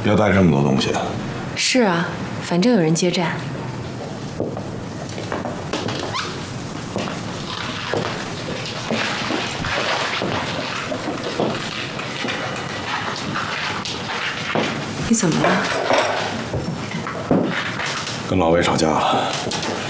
要带这么多东西？ 是啊，反正有人接站。你怎么了？ 跟老魏吵架了。